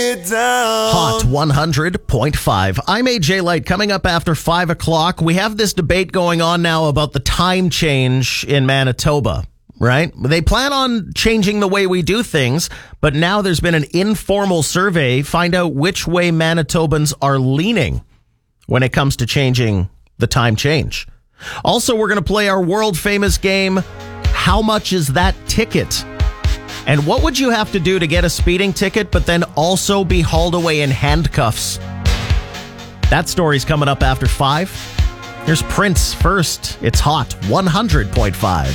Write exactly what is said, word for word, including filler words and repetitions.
Hot one hundred point five. I'm A J Light. Coming up after five o'clock, we have this debate going on now about the time change in Manitoba, right? They plan on changing the way we do things, but now there's been an informal survey. Find out which way Manitobans are leaning when it comes to changing the time change. Also, we're going to play our world famous game, How Much Is That Ticket? And what would you have to do to get a speeding ticket, but then also be hauled away in handcuffs? That story's coming up after five. Here's Prince first. It's Hot one hundred point five.